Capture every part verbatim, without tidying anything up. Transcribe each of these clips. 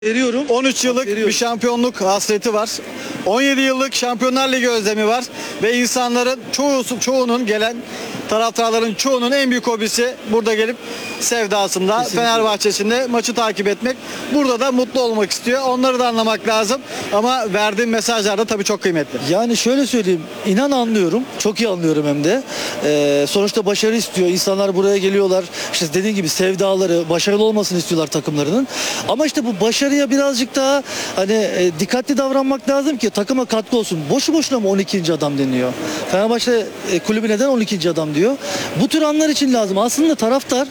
Veriyorum. on üç yıllık Veriyorum. bir şampiyonluk hasreti var. on yedi yıllık Şampiyonlar Ligi özlemi var. Ve insanların çoğu, çoğunun gelen taraftarların çoğunun en büyük hobisi burada gelip sevdasında Kesinlikle. Fenerbahçe'sinde maçı takip etmek. Burada da mutlu olmak istiyor. Onları da anlamak lazım. Ama verdiğim mesajlar da tabii çok kıymetli. Yani şöyle söyleyeyim, inan anlıyorum, çok iyi anlıyorum hem de. Ee, sonuçta başarı istiyor, insanlar buraya geliyorlar, işte dediğin gibi sevdaları, başarılı olmasını istiyorlar takımlarının. Ama işte bu başarıya birazcık daha hani e, dikkatli davranmak lazım ki takıma katkı olsun. Boşu boşuna mı on ikinci adam deniyor? Fenerbahçe e, kulübü neden on ikinci adam diyor? Bu tür anlar için lazım. Aslında taraftar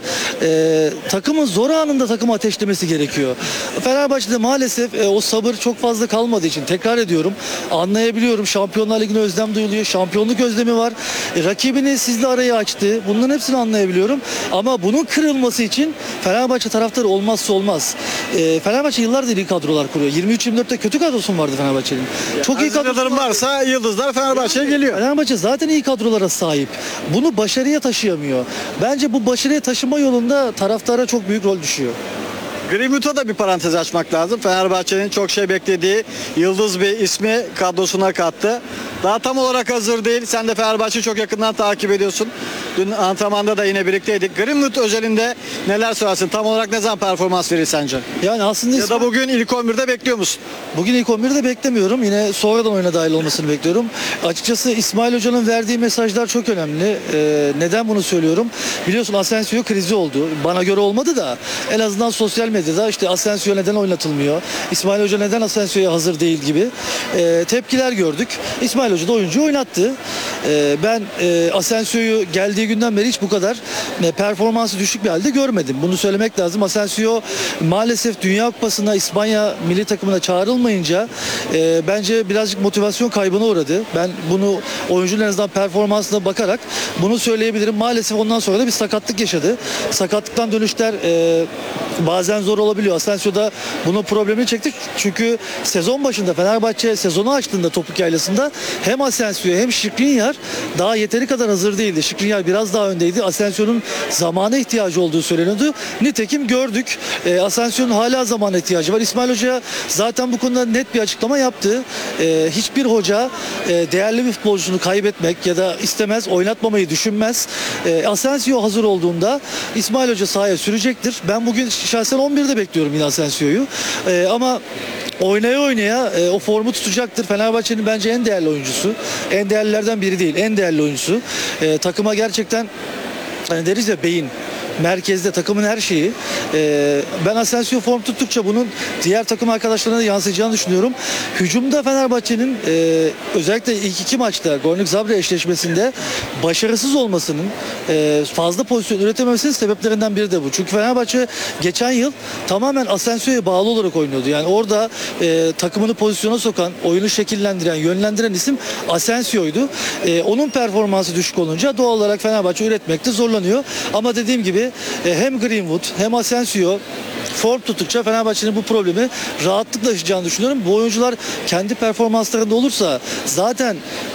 e, takımın zor anında takımı ateşlemesi gerekiyor. Fenerbahçe'de maalesef e, o sabır çok fazla kalmadığı için, tekrar ediyorum, anlayabiliyorum. Şampiyonlar Ligi'ne özlem duyuluyor. Şampiyonluk özlemi var. E, rakibini sizle arayı açtı. Bunların hepsini anlayabiliyorum. Ama bunun kırılması için Fenerbahçe taraftarı olmazsa olmaz. E, Fenerbahçe yıllardır iyi kadrolar kuruyor. yirmi üç yirmi dörtte kötü kadrosu mu vardı Fenerbahçe'nin? Çok iyi Aziz kadrosu Yıldırım vardı. varsa yıldızlar Fenerbahçe'ye geliyor. Fenerbahçe zaten iyi kadrolara sahip. Bunu başarıya taşıyamıyor. Bence bu başarıya taşıma yolunda taraftara çok büyük rol düşüyor. Greenwood'a da bir parantez açmak lazım. Fenerbahçe'nin çok şey beklediği yıldız bir ismi kadrosuna kattı. Daha tam olarak hazır değil. Sen de Fenerbahçe'yi çok yakından takip ediyorsun. Dün antrenmanda da yine birlikteydik. Greenwood özelinde neler söylersin? Tam olarak ne zaman performans verir sence? Yani aslında Ya da bugün ilk on birde bekliyor musun? bugün ilk on birde beklemiyorum. Yine sonradan oyuna dahil olmasını bekliyorum. Açıkçası İsmail Hoca'nın verdiği mesajlar çok önemli. Ee, neden bunu söylüyorum? Biliyorsun Asensio krizi oldu. Bana göre olmadı da en azından sosyal medyada işte Asensio neden oynatılmıyor? İsmail Hoca neden Asensio'ya hazır değil gibi e, tepkiler gördük. İsmail Hoca da oyuncuyu oynattı. E, ben e, Asensio'yu geldiği günden beri hiç bu kadar e, performansı düşük bir halde görmedim. Bunu söylemek lazım. Asensio maalesef Dünya Kupası'na, İspanya milli takımına çağrılmayınca e, bence birazcık motivasyon kaybına uğradı. Ben bunu oyuncunun en azından performansına bakarak bunu söyleyebilirim. Maalesef ondan sonra da bir sakatlık yaşadı. Sakatlıktan dönüşler e, bazen zor olabiliyor. Asensio da bunun problemini çekti. Çünkü sezon başında Fenerbahçe sezonu açtığında topuk yaylasında hem Asensio hem Skriniar daha yeteri kadar hazır değildi. Skriniar biraz daha öndeydi. Asensio'nun zamana ihtiyacı olduğu söyleniyordu. Nitekim gördük. E, Asensio'nun hala zamana ihtiyacı var. İsmail Hoca zaten bu konuda net bir açıklama yaptı. E, hiçbir hoca e, değerli bir futbolcusunu kaybetmek ya da istemez, oynatmamayı düşünmez. E, Asensio hazır olduğunda İsmail Hoca sahaya sürecektir. Ben bugün şahsen on birde bekliyorum yine Asensio'yu. E, ama oynaya oynaya e, o formu tutacaktır. Fenerbahçe'nin bence en değerli oyuncusu. En değerlilerden biri değil, en değerli oyuncusu. E, takıma gerçekten hani deriz ya, beyin. Merkezde takımın her şeyi. Ee, ben Asensio form tuttukça bunun diğer takım arkadaşlarına da yansıyacağını düşünüyorum. Hücumda Fenerbahçe'nin e, özellikle ilk iki maçta Gornik Zabrze eşleşmesinde başarısız olmasının, e, fazla pozisyon üretememesinin sebeplerinden biri de bu. Çünkü Fenerbahçe geçen yıl tamamen Asensio'ya bağlı olarak oynuyordu. Yani orada e, takımını pozisyona sokan, oyunu şekillendiren, yönlendiren isim Asensio'ydu. E, onun performansı düşük olunca doğal olarak Fenerbahçe üretmekte zorlanıyor. Ama dediğim gibi hem Greenwood hem Asensio form tuttukça Fenerbahçe'nin bu problemi rahatlıkla aşacağını düşünüyorum. Bu oyuncular kendi performanslarında olursa zaten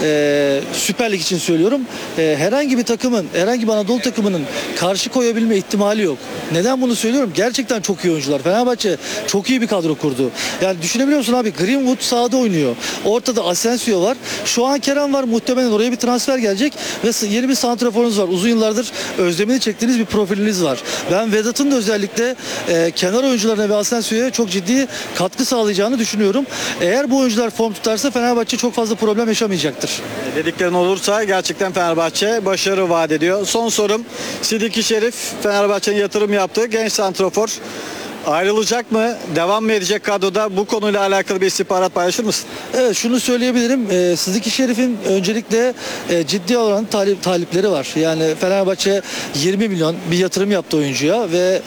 e, Süper Lig için söylüyorum, e, herhangi bir takımın, herhangi bir Anadolu takımının karşı koyabilme ihtimali yok. Neden bunu söylüyorum? Gerçekten çok iyi oyuncular. Fenerbahçe çok iyi bir kadro kurdu. Yani düşünebiliyor musun abi? Greenwood sahada oynuyor. Ortada Asensio var. Şu an Kerem var. Muhtemelen oraya bir transfer gelecek ve yeni bir santraforunuz var. Uzun yıllardır özlemini çektiğiniz bir profiliniz var. Ben Vedat'ın da özellikle e, kenar oyuncularına ve Asensio'ya çok ciddi katkı sağlayacağını düşünüyorum. Eğer bu oyuncular form tutarsa Fenerbahçe çok fazla problem yaşamayacaktır. Dediklerin olursa gerçekten Fenerbahçe başarı vaat ediyor. Son sorum, Sidiki Şerif Fenerbahçe'nin yatırım yaptığı genç santrafor ayrılacak mı? Devam mı edecek kadroda? Bu konuyla alakalı bir istihbarat paylaşır mısın? Evet, şunu söyleyebilirim. E, Sidiki Şerif'in öncelikle e, ciddi olan talip, talipleri var. Yani Fenerbahçe yirmi milyon bir yatırım yaptı oyuncuya ve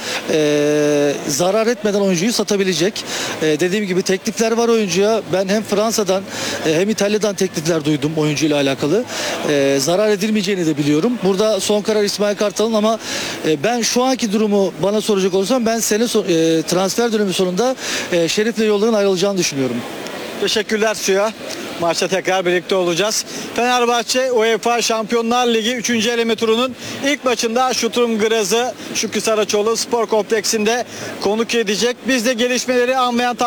e, zarar etmeden oyuncuyu satabilecek. E, dediğim gibi teklifler var oyuncuya. Ben hem Fransa'dan e, hem İtalya'dan teklifler duydum oyuncuyla alakalı. E, zarar edilmeyeceğini de biliyorum. Burada son karar İsmail Kartal'ın ama e, ben şu anki durumu bana soracak olursam ben sene son, e, transfer dönemi sonunda e, Şerif'le yolların ayrılacağını düşünüyorum. Teşekkürler Suya. Maçta tekrar birlikte olacağız. Fenerbahçe UEFA Şampiyonlar Ligi üçüncü eleme turunun ilk maçında Şutrum Graz'ı Şükrü Saraçoğlu Spor Kompleksinde konuk edecek. Biz de gelişmeleri anlayan